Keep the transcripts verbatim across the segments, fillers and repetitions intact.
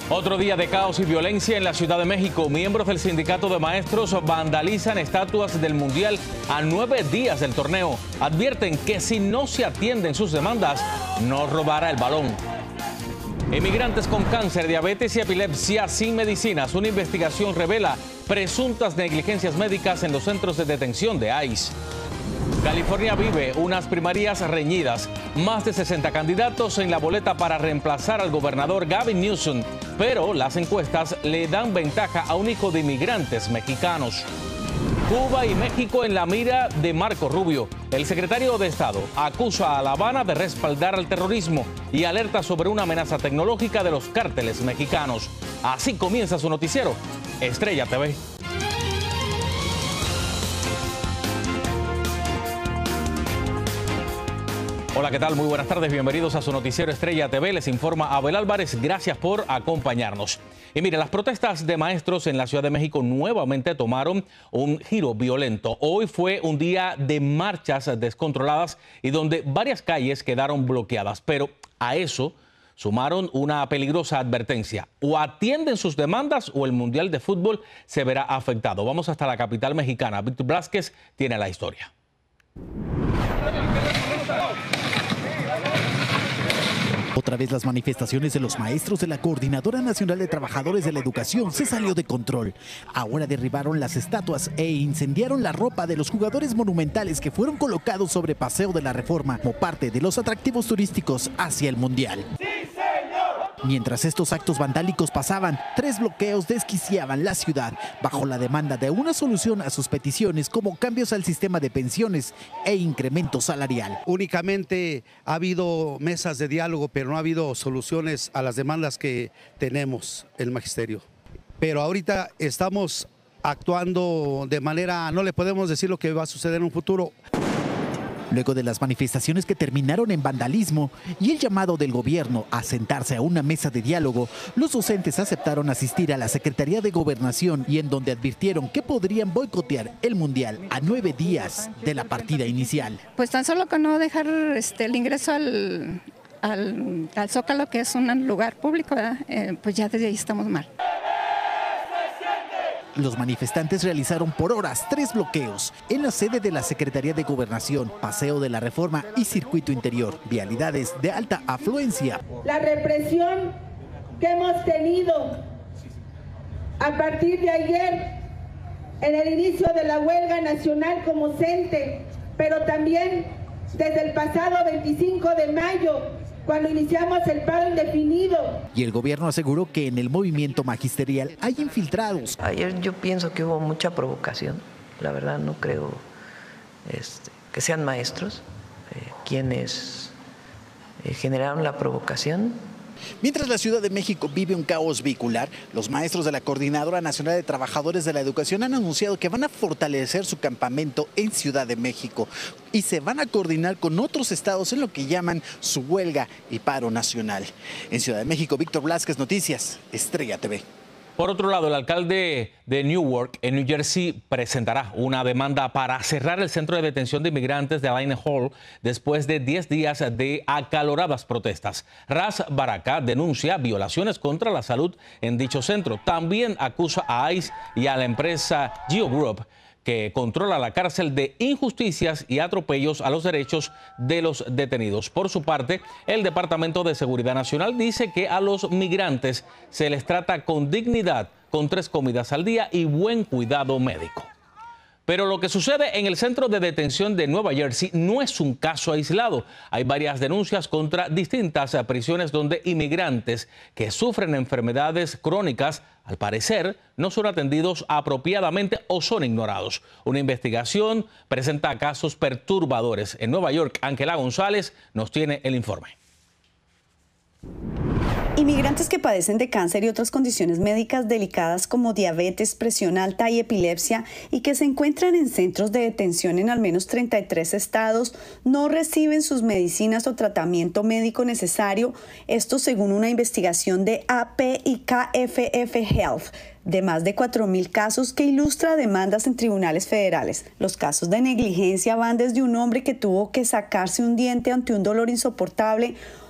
Otro día de caos y violencia en la Ciudad de México. Miembros del sindicato de maestros vandalizan estatuas del Mundial a nueve días del torneo. Advierten que si no se atienden sus demandas, no robará el balón. Inmigrantes con cáncer, diabetes y epilepsia sin medicinas. Una investigación revela presuntas negligencias médicas en los centros de detención de ICE. California vive unas primarias reñidas. Más de sesenta candidatos en la boleta para reemplazar al gobernador Gavin Newsom. Pero las encuestas le dan ventaja a un hijo de inmigrantes mexicanos. Cuba y México en la mira de Marco Rubio. El secretario de Estado acusa a La Habana de respaldar al terrorismo y alerta sobre una amenaza tecnológica de los cárteles mexicanos. Así comienza su noticiero, Estrella T V. Hola, ¿qué tal? Muy buenas tardes, bienvenidos a su noticiero Estrella T V. Les informa Abel Álvarez, gracias por acompañarnos. Y mire, las protestas de maestros en la Ciudad de México nuevamente tomaron un giro violento. Hoy fue un día de marchas descontroladas y donde varias calles quedaron bloqueadas, pero a eso sumaron una peligrosa advertencia. O atienden sus demandas o el Mundial de Fútbol se verá afectado. Vamos hasta la capital mexicana. Víctor Blázquez tiene la historia. Otra vez las manifestaciones de los maestros de la Coordinadora Nacional de Trabajadores de la Educación se salió de control. Ahora derribaron las estatuas e incendiaron la ropa de los jugadores monumentales que fueron colocados sobre Paseo de la Reforma como parte de los atractivos turísticos hacia el Mundial. Mientras estos actos vandálicos pasaban, tres bloqueos desquiciaban la ciudad bajo la demanda de una solución a sus peticiones como cambios al sistema de pensiones e incremento salarial. Únicamente ha habido mesas de diálogo, pero no ha habido soluciones a las demandas que tenemos el magisterio. Pero ahorita estamos actuando de manera, no le podemos decir lo que va a suceder en un futuro. Luego de las manifestaciones que terminaron en vandalismo y el llamado del gobierno a sentarse a una mesa de diálogo, los docentes aceptaron asistir a la Secretaría de Gobernación y en donde advirtieron que podrían boicotear el Mundial a nueve días de la partida inicial. Pues tan solo con no dejar este, el ingreso al, al, al Zócalo, que es un lugar público, eh, pues ya desde ahí estamos mal. Los manifestantes realizaron por horas tres bloqueos en la sede de la Secretaría de Gobernación, Paseo de la Reforma y Circuito Interior, vialidades de alta afluencia. La represión que hemos tenido a partir de ayer en el inicio de la huelga nacional como CENTE, pero también desde el pasado veinticinco de mayo, cuando iniciamos el paro indefinido. Y el gobierno aseguró que en el movimiento magisterial hay infiltrados. Ayer yo pienso que hubo mucha provocación. La verdad no creo este, que sean maestros eh, quienes eh, generaron la provocación. Mientras la Ciudad de México vive un caos vehicular, los maestros de la Coordinadora Nacional de Trabajadores de la Educación han anunciado que van a fortalecer su campamento en Ciudad de México y se van a coordinar con otros estados en lo que llaman su huelga y paro nacional. En Ciudad de México, Víctor Blázquez, Noticias, Estrella T V. Por otro lado, el alcalde de Newark, en New Jersey, presentará una demanda para cerrar el centro de detención de inmigrantes de Line Hall después de diez días de acaloradas protestas. Ras Baraka denuncia violaciones contra la salud en dicho centro. También acusa a ICE y a la empresa Geo Group, que controla la cárcel, de injusticias y atropellos a los derechos de los detenidos. Por su parte, el Departamento de Seguridad Nacional dice que a los migrantes se les trata con dignidad, con tres comidas al día y buen cuidado médico. Pero lo que sucede en el centro de detención de Nueva Jersey no es un caso aislado. Hay varias denuncias contra distintas prisiones donde inmigrantes que sufren enfermedades crónicas, al parecer, no son atendidos apropiadamente o son ignorados. Una investigación presenta casos perturbadores. En Nueva York, Ángela González nos tiene el informe. Inmigrantes que padecen de cáncer y otras condiciones médicas delicadas como diabetes, presión alta y epilepsia y que se encuentran en centros de detención en al menos treinta y tres estados no reciben sus medicinas o tratamiento médico necesario, esto según una investigación de A P y K F F Health de más de cuatro mil casos que ilustra demandas en tribunales federales. Los casos de negligencia van desde un hombre que tuvo que sacarse un diente ante un dolor insoportable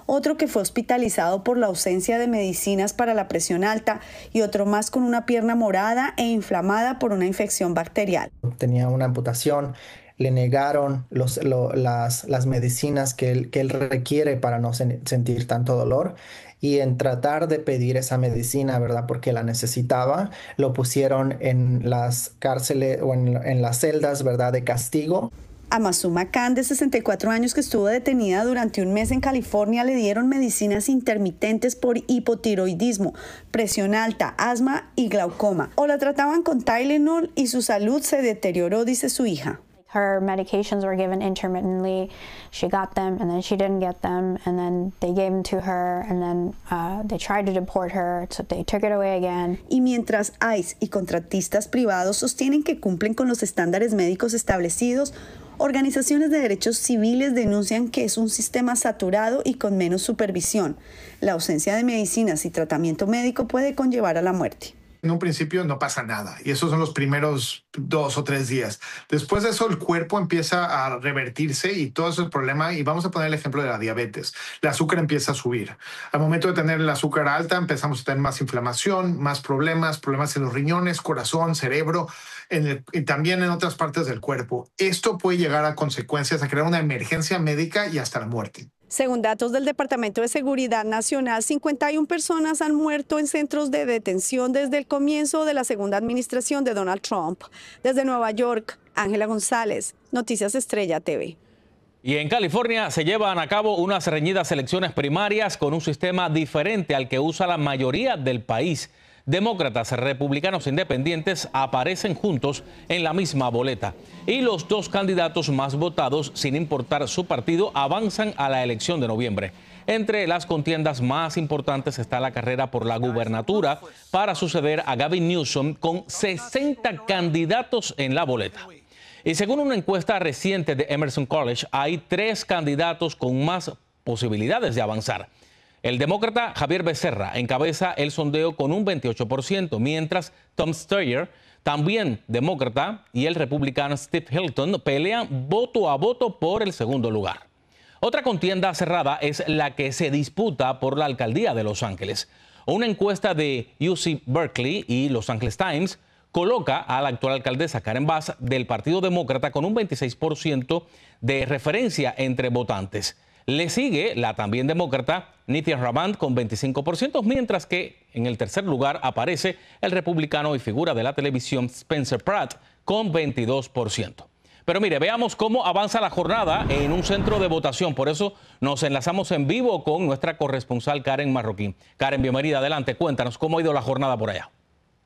otro que fue hospitalizado por la ausencia de medicinas para la presión alta y otro más con una pierna morada e inflamada por una infección bacterial. Tenía una amputación, le negaron los, lo, las, las medicinas que él, que él requiere para no sen- sentir tanto dolor. Y en tratar de pedir esa medicina, ¿verdad? Porque la necesitaba, lo pusieron en las cárceles o en, en las celdas, ¿verdad? De castigo. A Masuma Khan, de sesenta y cuatro años, que estuvo detenida durante un mes en California, le dieron medicinas intermitentes por hipotiroidismo, presión alta, asma y glaucoma. O la trataban con Tylenol y su salud se deterioró, dice su hija. Her medications were given intermittently. She got them and then she didn't get them, and then they gave them to her, and then uh, they tried to deport her, so they took it away again. Y mientras ICE y contratistas privados sostienen que cumplen con los estándares médicos establecidos, organizaciones de derechos civiles denuncian que es un sistema saturado y con menos supervisión. La ausencia de medicinas y tratamiento médico puede conllevar a la muerte. En un principio no pasa nada y esos son los primeros dos o tres días. Después de eso el cuerpo empieza a revertirse y todo ese problema, y vamos a poner el ejemplo de la diabetes. El azúcar empieza a subir. Al momento de tener el azúcar alta empezamos a tener más inflamación, más problemas, problemas en los riñones, corazón, cerebro en el, y también en otras partes del cuerpo. Esto puede llegar a consecuencias, a crear una emergencia médica y hasta la muerte. Según datos del Departamento de Seguridad Nacional, cincuenta y una personas han muerto en centros de detención desde el comienzo de la segunda administración de Donald Trump. Desde Nueva York, Ángela González, Noticias Estrella T V. Y en California se llevan a cabo unas reñidas elecciones primarias con un sistema diferente al que usa la mayoría del país. Demócratas, republicanos e independientes aparecen juntos en la misma boleta. Y los dos candidatos más votados, sin importar su partido, avanzan a la elección de noviembre. Entre las contiendas más importantes está la carrera por la gubernatura para suceder a Gavin Newsom, con sesenta candidatos en la boleta. Y según una encuesta reciente de Emerson College, hay tres candidatos con más posibilidades de avanzar. El demócrata Javier Becerra encabeza el sondeo con un veintiocho por ciento, mientras Tom Steyer, también demócrata, y el republicano Steve Hilton pelean voto a voto por el segundo lugar. Otra contienda cerrada es la que se disputa por la alcaldía de Los Ángeles. Una encuesta de U C Berkeley y Los Angeles Times coloca a la actual alcaldesa Karen Bass del Partido Demócrata con un veintiséis por ciento de referencia entre votantes. Le sigue la también demócrata Nithya Raband con veinticinco por ciento, mientras que en el tercer lugar aparece el republicano y figura de la televisión Spencer Pratt con veintidós por ciento. Pero mire, veamos cómo avanza la jornada en un centro de votación. Por eso nos enlazamos en vivo con nuestra corresponsal Karen Marroquín. Karen, bienvenida, adelante, cuéntanos cómo ha ido la jornada por allá.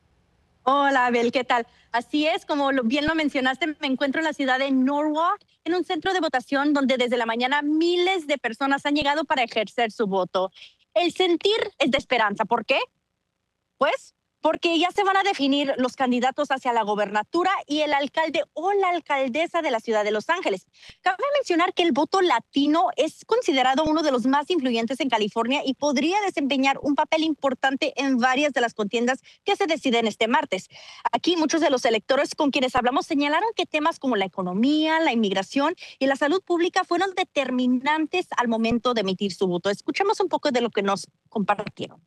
Hola, Abel, ¿qué tal? Así es, como bien lo mencionaste, me encuentro en la ciudad de Norwalk, en un centro de votación donde desde la mañana miles de personas han llegado para ejercer su voto. El sentir es de esperanza. ¿Por qué? Pues porque ya se van a definir los candidatos hacia la gobernatura y el alcalde o la alcaldesa de la ciudad de Los Ángeles. Cabe mencionar que el voto latino es considerado uno de los más influyentes en California y podría desempeñar un papel importante en varias de las contiendas que se deciden este martes. Aquí muchos de los electores con quienes hablamos señalaron que temas como la economía, la inmigración y la salud pública fueron determinantes al momento de emitir su voto. Escuchemos un poco de lo que nos compartieron.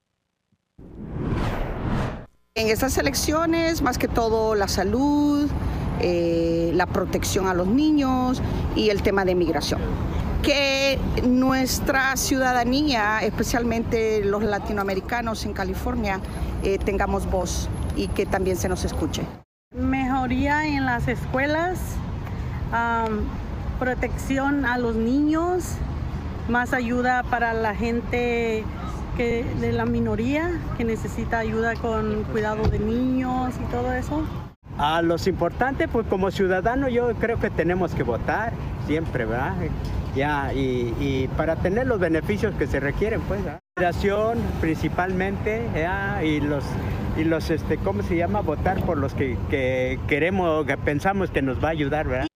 En estas elecciones, más que todo la salud, eh, la protección a los niños y el tema de migración. Que nuestra ciudadanía, especialmente los latinoamericanos en California, eh, tengamos voz y que también se nos escuche. Mejoría en las escuelas, um, protección a los niños, más ayuda para la gente que de la minoría que necesita ayuda con cuidado de niños y todo eso. A los importantes, pues como ciudadano yo creo que tenemos que votar siempre, ¿verdad? Ya, y, y para tener los beneficios que se requieren, pues, ¿verdad? Migración principalmente, ya, y los, y los, este, ¿cómo se llama? Votar por los que, que queremos, que pensamos que nos va a ayudar, ¿verdad?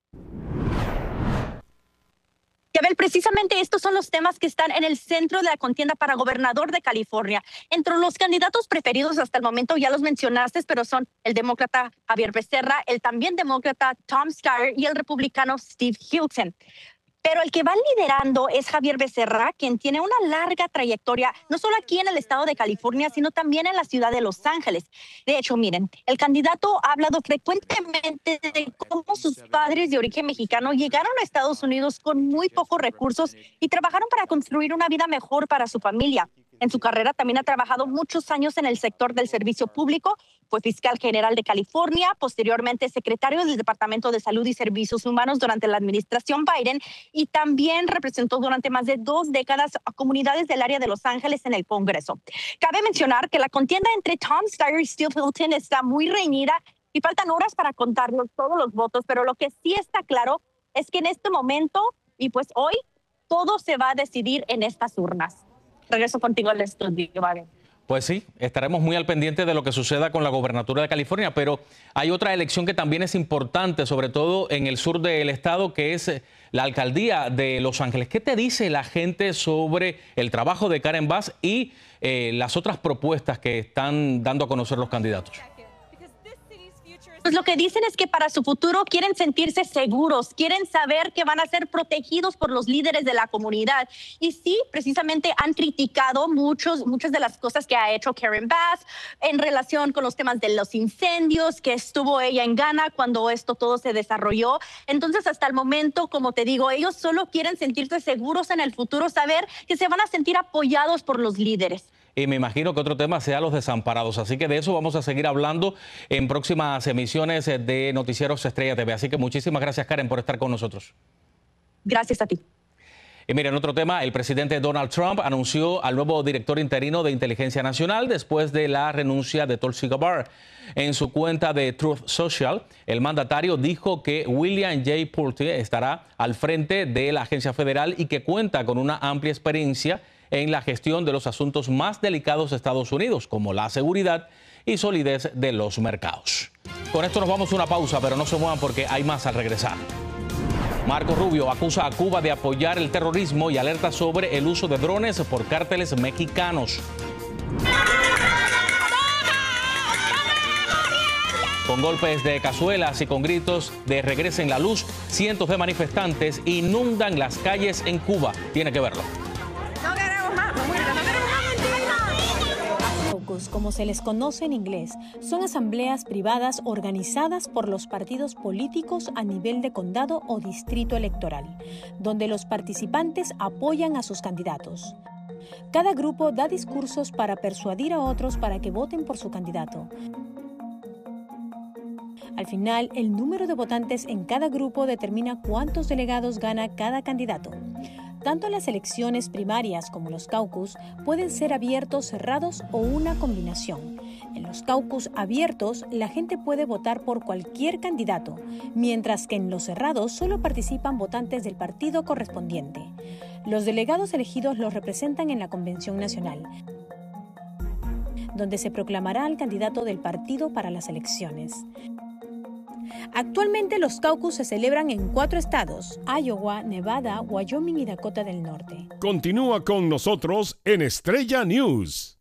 Abel, precisamente estos son los temas que están en el centro de la contienda para gobernador de California. Entre los candidatos preferidos hasta el momento, ya los mencionaste, pero son el demócrata Javier Becerra, el también demócrata Tom Steyer y el republicano Steve Hilton. Pero el que va liderando es Javier Becerra, quien tiene una larga trayectoria, no solo aquí en el estado de California, sino también en la ciudad de Los Ángeles. De hecho, miren, el candidato ha hablado frecuentemente de cómo sus padres de origen mexicano llegaron a Estados Unidos con muy pocos recursos y trabajaron para construir una vida mejor para su familia. En su carrera también ha trabajado muchos años en el sector del servicio público, fue fiscal general de California, posteriormente secretario del Departamento de Salud y Servicios Humanos durante la administración Biden y también representó durante más de dos décadas a comunidades del área de Los Ángeles en el Congreso. Cabe mencionar que la contienda entre Tom Steyer y Steve Hilton está muy reñida y faltan horas para contar todos los votos, pero lo que sí está claro es que en este momento y pues hoy todo se va a decidir en estas urnas. Regreso contigo al estudio, Vale. Pues sí, estaremos muy al pendiente de lo que suceda con la gobernatura de California, pero hay otra elección que también es importante, sobre todo en el sur del estado, que es la alcaldía de Los Ángeles. ¿Qué te dice la gente sobre el trabajo de Karen Bass y eh, las otras propuestas que están dando a conocer los candidatos? Pues lo que dicen es que para su futuro quieren sentirse seguros, quieren saber que van a ser protegidos por los líderes de la comunidad. Y sí, precisamente han criticado muchos, muchas de las cosas que ha hecho Karen Bass en relación con los temas de los incendios, que estuvo ella en Ghana cuando esto todo se desarrolló. Entonces, hasta el momento, como te digo, ellos solo quieren sentirse seguros en el futuro, saber que se van a sentir apoyados por los líderes. Y me imagino que otro tema sea los desamparados. Así que de eso vamos a seguir hablando en próximas emisiones de Noticieros Estrella T V. Así que muchísimas gracias, Karen, por estar con nosotros. Gracias a ti. Y miren, otro tema, el presidente Donald Trump anunció al nuevo director interino de Inteligencia Nacional después de la renuncia de Tulsi Gabbard. En su cuenta de Truth Social, el mandatario dijo que William J. Pulte estará al frente de la agencia federal y que cuenta con una amplia experiencia en la gestión de los asuntos más delicados de Estados Unidos, como la seguridad y solidez de los mercados. Con esto nos vamos a una pausa, pero no se muevan porque hay más al regresar. Marco Rubio acusa a Cuba de apoyar el terrorismo y alerta sobre el uso de drones por cárteles mexicanos. Con golpes de cazuelas y con gritos de regresen la luz, cientos de manifestantes inundan las calles en Cuba. Tiene que verlo. Como se les conoce en inglés, son asambleas privadas organizadas por los partidos políticos a nivel de condado o distrito electoral, donde los participantes apoyan a sus candidatos. Cada grupo da discursos para persuadir a otros para que voten por su candidato. Al final, el número de votantes en cada grupo determina cuántos delegados gana cada candidato. Tanto las elecciones primarias como los caucus pueden ser abiertos, cerrados o una combinación. En los caucus abiertos, la gente puede votar por cualquier candidato, mientras que en los cerrados solo participan votantes del partido correspondiente. Los delegados elegidos los representan en la Convención Nacional, donde se proclamará al candidato del partido para las elecciones. Actualmente los caucus se celebran en cuatro estados: Iowa, Nevada, Wyoming y Dakota del Norte. Continúa con nosotros en Estrella News.